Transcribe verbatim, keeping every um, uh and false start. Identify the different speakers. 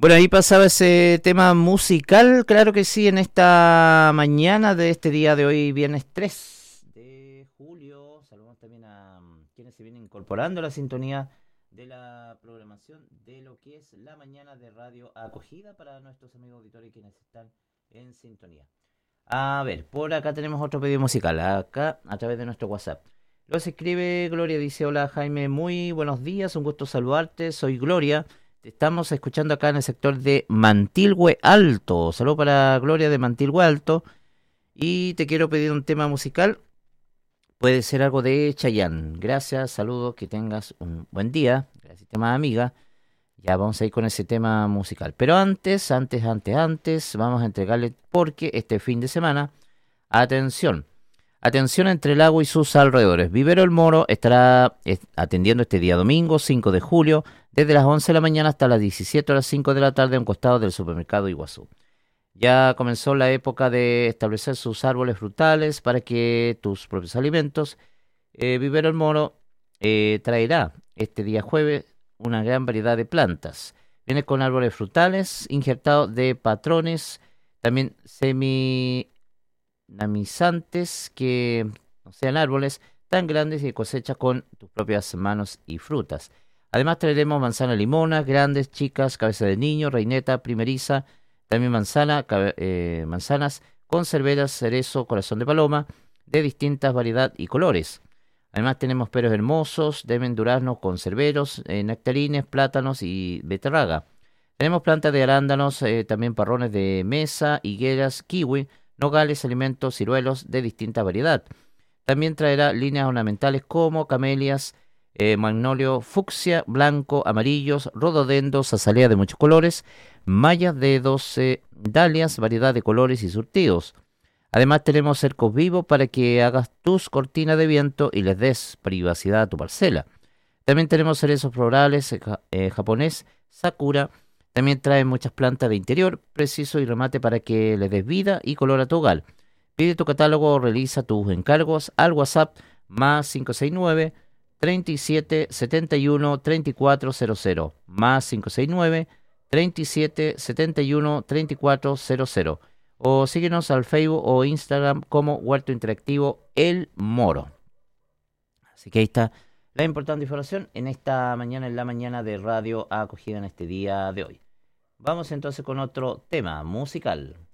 Speaker 1: Bueno, ahí pasaba ese tema musical, claro que sí, en esta mañana de este día de hoy, viernes tres de julio. Saludamos también a mm, quienes se vienen incorporando a la sintonía de la programación de lo que es la mañana de radio acogida para nuestros amigos auditores quienes están en sintonía. A ver, por acá tenemos otro pedido musical, acá a través de nuestro WhatsApp. Los escribe Gloria, dice: hola Jaime, muy buenos días, un gusto saludarte, soy Gloria. Te estamos escuchando acá en el sector de Mantilhue Alto. Saludos para Gloria de Mantilhue Alto. Y te quiero pedir un tema musical. Puede ser algo de Chayanne. Gracias, saludos, que tengas un buen día. Gracias, tema amiga. Ya vamos a ir con ese tema musical. Pero antes, antes, antes, antes, vamos a entregarle, porque este fin de semana, atención. Atención entre el lago y sus alrededores. Vivero El Moro estará atendiendo este día domingo, cinco de julio, desde las once de la mañana hasta las diecisiete horas cinco de la tarde a un costado del supermercado Iguazú. Ya comenzó la época de establecer sus árboles frutales para que tus propios alimentos. Eh, Vivero El Moro eh, traerá este día jueves una gran variedad de plantas. Viene con árboles frutales injertados de patrones, también semi namizantes, que no sean árboles tan grandes y cosecha con tus propias manos y frutas. Además traeremos manzana limonas, grandes, chicas, cabeza de niño, reineta, primeriza, también manzana, cabe- eh, manzanas, conserveras, cerezo, corazón de paloma, de distintas variedad y colores. Además tenemos peros hermosos, deben duraznos, conserveros, eh, nectarines, plátanos y beterraga. Tenemos plantas de arándanos, eh, también parrones de mesa, higueras, kiwi, nogales, alimentos, ciruelos de distinta variedad. También traerá líneas ornamentales como camelias, eh, magnolio, fucsia, blanco, amarillos, rododendos, azalea de muchos colores, mallas de doce dalias, variedad de colores y surtidos. Además tenemos cercos vivos para que hagas tus cortinas de viento y les des privacidad a tu parcela. También tenemos cerezos florales, eh, ja- eh, japonés, sakura. También trae muchas plantas de interior, preciso y remate para que le des vida y color a tu hogar. Pide tu catálogo o realiza tus encargos al WhatsApp más cinco seis nueve, treinta y siete, setenta y uno, treinta y cuatro cero cero, más cinco seis nueve, treinta y siete, setenta y uno, treinta y cuatro cero cero. O síguenos al Facebook o Instagram como Huerto Interactivo El Moro. Así que ahí está la importante información en esta mañana, en la mañana de radio acogida en este día de hoy. Vamos entonces con otro tema musical.